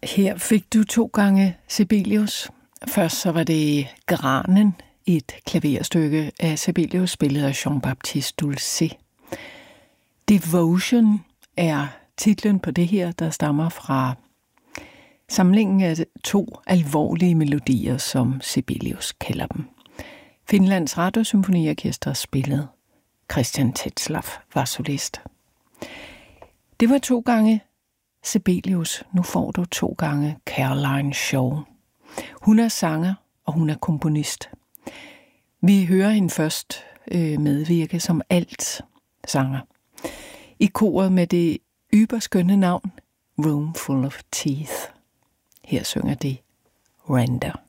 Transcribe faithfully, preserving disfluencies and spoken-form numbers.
Her fik du to gange Sibelius. Først så var det Granen, et klaverstykke af Sibelius, spillet af Jean-Baptiste Dulcet. Devotion er titlen på det her, der stammer fra samlingen af to alvorlige melodier, som Sibelius kalder dem. Finlands Radiosymfoniorkester spillede. Christian Tetzlaff var solist. Det var to gange Sibelius. Nu får du to gange Caroline Shaw. Hun er sanger, og hun er komponist. Vi hører hende først øh, medvirke som alt sanger i koret med det yberskønne navn Room Full of Teeth. Her synger de Render.